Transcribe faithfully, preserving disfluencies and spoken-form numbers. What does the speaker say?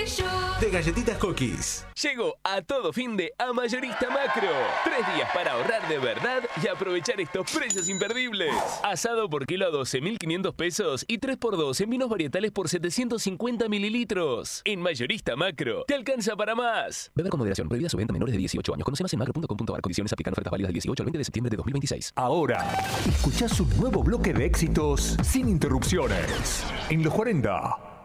de Galletitas Cookies. Llegó a todo fin de a Mayorista Macro. Tres días para ahorrar de verdad y aprovechar estos precios imperdibles. Asado por kilo a doce mil quinientos pesos y tres por dos en vinos varietales por setecientos cincuenta mililitros. En Mayorista Macro, te alcanza para más. Beber con moderación. Prohibida su venta a menores de dieciocho años. Conoce más en macro punto com punto a r. Condiciones aplican. Ofertas válidas del dieciocho al veinte de septiembre de dos mil veintiséis. Ahora, escuchás un nuevo bloque de éxitos sin interrupciones. En los cuarenta.